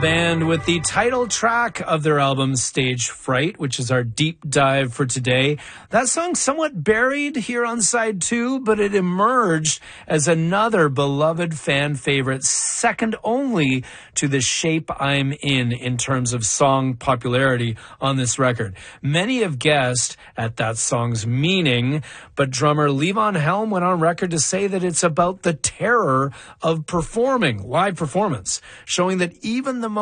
Band with the title track of their album Stage Fright, which is our deep dive for today. That song somewhat buried here on side 2, but it emerged as another beloved fan favorite, second only to The Shape I'm in terms of song popularity on this record. Many have guessed at that song's meaning, but drummer Levon Helm went on record to say that it's about the terror of performing, live performance, showing that even the